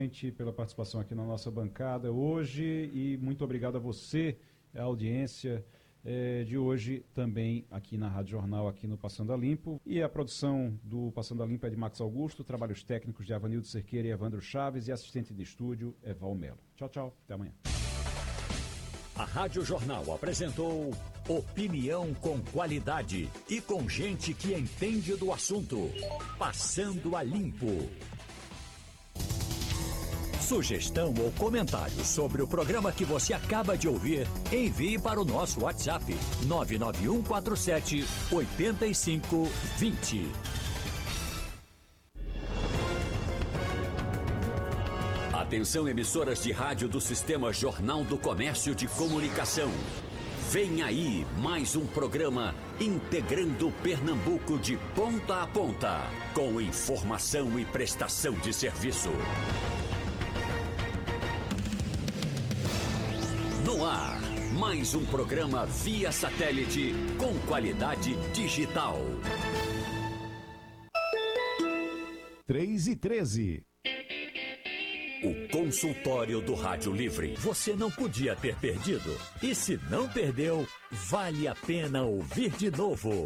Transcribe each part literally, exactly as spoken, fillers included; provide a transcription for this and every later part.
Pela participação aqui na nossa bancada hoje e muito obrigado a você, a audiência eh, de hoje também aqui na Rádio Jornal, aqui no Passando a Limpo. E a produção do Passando a Limpo é de Max Augusto, trabalhos técnicos de Avanildo Cerqueira e Evandro Chaves e assistente de estúdio é Val Melo. Tchau, tchau, até amanhã. A Rádio Jornal apresentou opinião com qualidade e com gente que entende do assunto. Passando a Limpo. Sugestão ou comentário sobre o programa que você acaba de ouvir, envie para o nosso WhatsApp nove nove um quatro sete oito cinco dois zero. Atenção, emissoras de rádio do Sistema Jornal do Comércio de Comunicação. Vem aí mais um programa integrando Pernambuco de ponta a ponta, com informação e prestação de serviço. No ar, mais um programa via satélite com qualidade digital. três e treze. O consultório do Rádio Livre. Você não podia ter perdido. E se não perdeu, vale a pena ouvir de novo.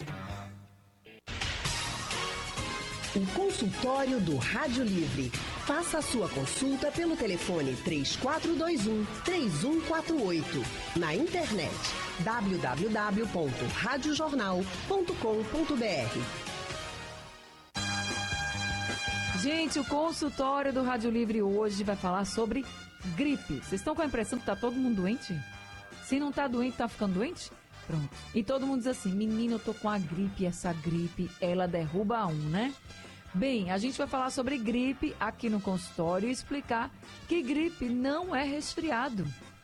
O consultório do Rádio Livre. Faça a sua consulta pelo telefone três quatro dois um, três um quatro oito. Na internet w w w ponto rádio jornal ponto com ponto b r. Gente, o consultório do Rádio Livre hoje vai falar sobre gripe. Vocês estão com a impressão que tá todo mundo doente? Se não tá doente, tá ficando doente? Pronto. E todo mundo diz assim, menino, eu tô com a gripe, essa gripe, ela derruba um, né? Bem, a gente vai falar sobre gripe aqui no consultório e explicar que gripe não é resfriado,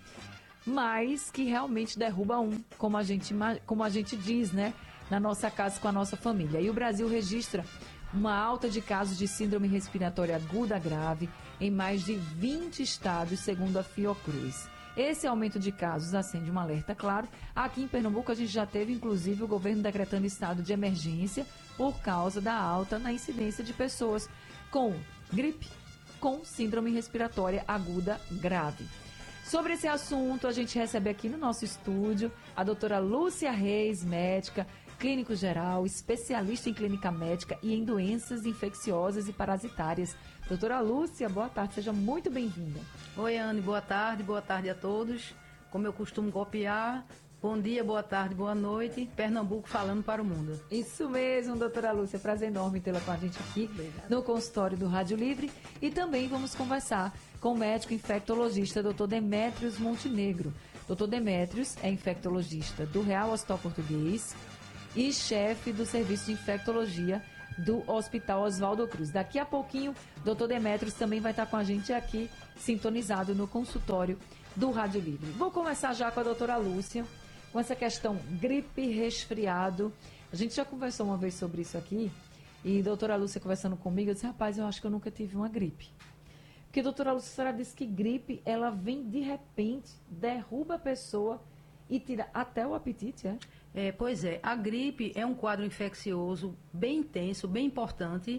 mas que realmente derruba um, como a gente, como a gente diz, né? Na nossa casa com a nossa família. E o Brasil registra uma alta de casos de síndrome respiratória aguda grave em mais de vinte estados, segundo a Fiocruz. Esse aumento de casos acende um alerta, claro. Aqui em Pernambuco a gente já teve, inclusive, o governo decretando estado de emergência por causa da alta na incidência de pessoas com gripe, com síndrome respiratória aguda grave. Sobre esse assunto, a gente recebe aqui no nosso estúdio a doutora Lúcia Reis, médica, clínico geral, especialista em clínica médica e em doenças infecciosas e parasitárias. Doutora Lúcia, boa tarde, seja muito bem-vinda. Oi, Anne, boa tarde, boa tarde a todos. Como eu costumo copiar, bom dia, boa tarde, boa noite, Pernambuco falando para o mundo. Isso mesmo, doutora Lúcia, prazer enorme tê-la com a gente aqui Obrigada. No consultório do Rádio Livre. E também vamos conversar com o médico infectologista, doutor Demétrios Montenegro. doutor Demétrios é infectologista do Real Hospital Português e chefe do serviço de infectologia do Hospital Oswaldo Cruz. Daqui a pouquinho, doutor Demétrios também vai estar com a gente aqui, sintonizado no consultório do Rádio Livre. Vou começar já com a doutora Lúcia, com essa questão gripe e resfriado. A gente já conversou uma vez sobre isso aqui, e a doutora Lúcia conversando comigo, eu disse, rapaz, eu acho que eu nunca tive uma gripe. Porque a doutora Lúcia, a senhora disse que gripe, ela vem de repente, derruba a pessoa e tira até o apetite, é? É, pois é, a gripe é um quadro infeccioso bem intenso, bem importante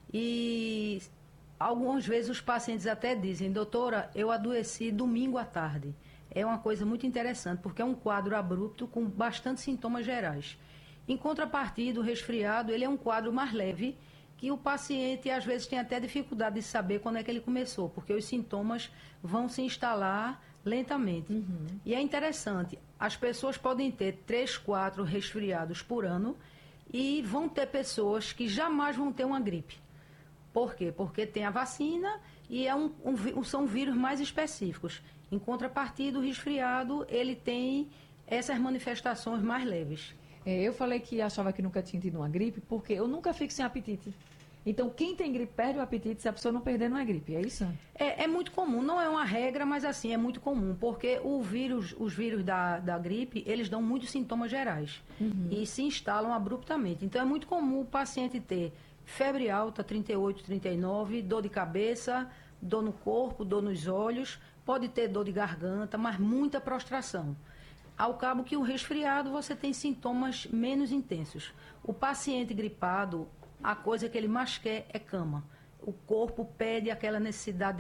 e algumas vezes os pacientes até dizem, doutora, eu adoeci domingo à tarde. É uma coisa muito interessante, porque é um quadro abrupto com bastante sintomas gerais. Em contrapartida, o resfriado, ele é um quadro mais leve, que o paciente às vezes tem até dificuldade de saber quando é que ele começou, porque os sintomas vão se instalar lentamente. Uhum. E é interessante, as pessoas podem ter três, quatro resfriados por ano e vão ter pessoas que jamais vão ter uma gripe. Por quê? Porque tem a vacina e é um, um, são vírus mais específicos. Em contrapartida, o resfriado, ele tem essas manifestações mais leves. É, eu falei que achava que nunca tinha tido uma gripe porque eu nunca fico sem apetite. Então, quem tem gripe perde o apetite, se a pessoa não perder, não é gripe, é isso? É, é muito comum, não é uma regra, mas assim, é muito comum, porque o vírus, os vírus da, da gripe, eles dão muitos sintomas gerais uhum. e se instalam abruptamente. Então, é muito comum o paciente ter febre alta, trinta e oito, trinta e nove, dor de cabeça, dor no corpo, dor nos olhos, pode ter dor de garganta, mas muita prostração. Ao cabo que o resfriado, você tem sintomas menos intensos. O paciente gripado, a coisa que ele mais quer é cama. O corpo pede aquela necessidade